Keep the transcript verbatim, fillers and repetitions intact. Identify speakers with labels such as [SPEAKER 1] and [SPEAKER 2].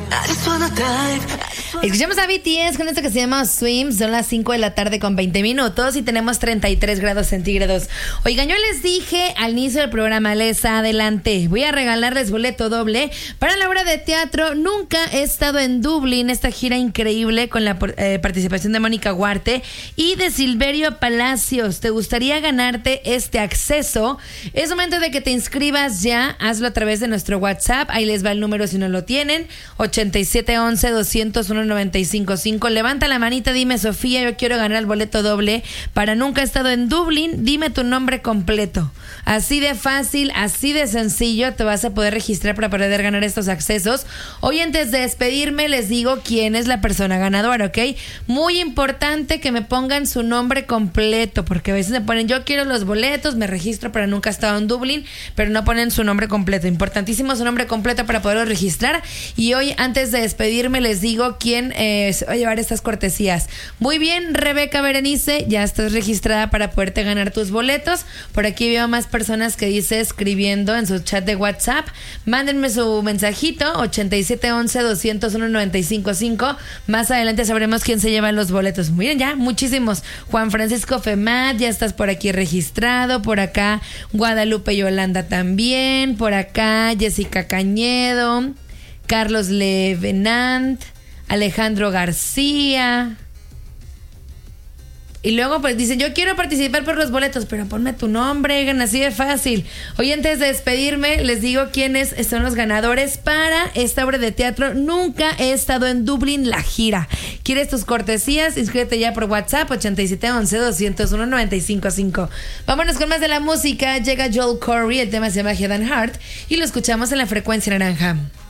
[SPEAKER 1] Escuchamos a B T S con esto que se llama Swim. Son las cinco de la tarde con veinte minutos y tenemos treinta y tres grados centígrados. Oigan, yo les dije al inicio del programa, les adelanté, voy a regalarles boleto doble para la obra de teatro Nunca he estado en Dublín, esta gira increíble con la eh, participación de Mónica Huarte y de Silverio Palacios. ¿Te gustaría ganarte este acceso? Es momento de que te inscribas ya. Hazlo a través de nuestro WhatsApp. Ahí les va el número si no lo tienen. ochenta y siete once, doscientos uno, noventa y cinco cinco. Levanta la manita, dime: Sofía, yo quiero ganar el boleto doble para Nunca he estado en Dublín. Dime tu nombre completo. Así de fácil, así de sencillo te vas a poder registrar para poder ganar estos accesos. Hoy, antes de despedirme, les digo quién es la persona ganadora, ¿ok? Muy importante que me pongan su nombre completo, porque a veces me ponen: yo quiero los boletos, me registro para Nunca he estado en Dublín, pero no ponen su nombre completo. Importantísimo su nombre completo para poderlo registrar. Y hoy, antes de despedirme, les digo quién eh, se va a llevar estas cortesías. Muy bien, Rebeca Berenice, ya estás registrada para poderte ganar tus boletos. Por aquí veo más personas que dice escribiendo en su chat de WhatsApp. Mándenme su mensajito, ochenta y siete once, doscientos uno, noventa y cinco cinco. Más adelante sabremos quién se lleva los boletos. Miren, ya muchísimos. Juan Francisco Femat, ya estás por aquí registrado. Por acá Guadalupe Yolanda también. Por acá Jessica Cañedo, Carlos Levenant, Alejandro García. Y luego pues dicen: yo quiero participar por los boletos, pero ponme tu nombre, gan, así de fácil. Hoy, antes de despedirme, les digo quiénes son los ganadores para esta obra de teatro Nunca he estado en Dublín, la gira. ¿Quieres tus cortesías? Inscríbete ya por WhatsApp, ochenta y siete once, doscientos uno, noventa y cinco cinco. Vámonos con más de la música. Llega Joel Corey, el tema se llama Head and Heart, y lo escuchamos en la frecuencia naranja.